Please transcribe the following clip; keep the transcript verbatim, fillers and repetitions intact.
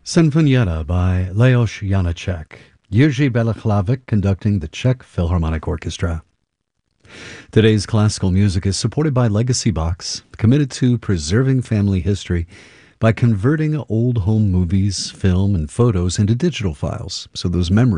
Sinfonietta by Leos Janáček. Jiří Bělohlávek conducting the Czech Philharmonic Orchestra. Today's classical music is supported by Legacy Box, committed to preserving family history by converting old home movies, film, and photos into digital files so those memories